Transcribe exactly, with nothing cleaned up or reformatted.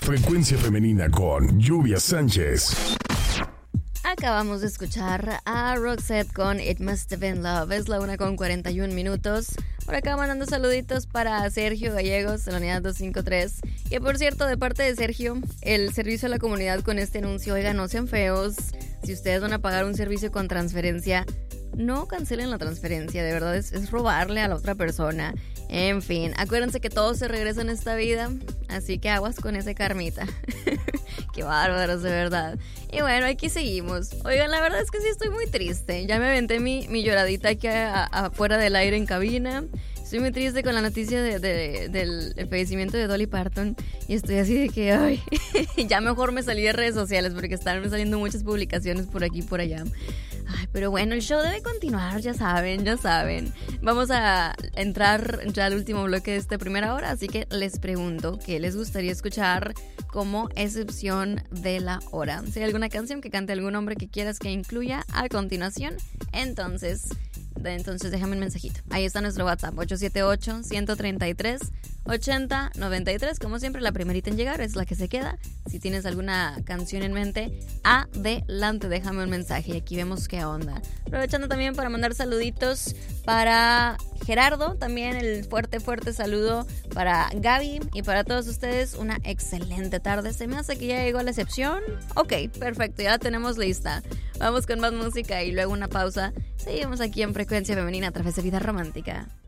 Frecuencia Femenina con Lluvia Sánchez. Acabamos de escuchar a Roxette con It Must Have Been Love. Es la una con cuarenta y un minutos. Por acá mandando saluditos para Sergio Gallegos de la unidad doscientos cincuenta y tres. Que por cierto, de parte de Sergio, el servicio a la comunidad con este anuncio, oiga, no sean feos. Si ustedes van a pagar un servicio con transferencia, no cancelen la transferencia, de verdad es, es robarle a la otra persona. En fin, acuérdense que todo se regresa en esta vida, así que aguas con ese karmita. Qué bárbaros, de verdad. Y bueno, aquí seguimos. Oigan, la verdad es que sí estoy muy triste. Ya me aventé mi, mi lloradita aquí a, a, afuera del aire en cabina. Estoy muy triste con la noticia de, de, del fallecimiento de Dolly Parton. Y estoy así de que, ay, ya mejor me salí de redes sociales porque están saliendo muchas publicaciones por aquí y por allá. Ay, pero bueno, el show debe continuar, ya saben, ya saben. Vamos a entrar ya al último bloque de esta primera hora, así que les pregunto qué les gustaría escuchar como excepción de la hora. Si hay alguna canción que cante algún hombre que quieras que incluya a continuación, entonces... Entonces déjame un mensajito. Ahí está nuestro WhatsApp, ocho siete ocho, uno tres tres, ocho cero nueve tres. Como siempre, la primerita en llegar es la que se queda. Si tienes alguna canción en mente, adelante, déjame un mensaje y aquí vemos qué onda. Aprovechando también para mandar saluditos para Gerardo, también el fuerte, fuerte saludo para Gaby y para todos ustedes. Una excelente tarde. Se me hace que ya llegó la excepción. Ok, perfecto, ya la tenemos lista. Vamos con más música y luego una pausa. Seguimos aquí en Frecuencia Femenina a través de Vida Romántica.